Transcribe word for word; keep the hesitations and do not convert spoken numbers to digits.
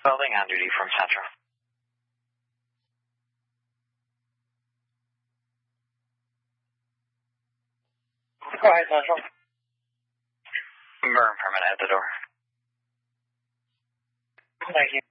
Building on duty from Central. Go ahead, Central. Burn permit at the door. Thank you.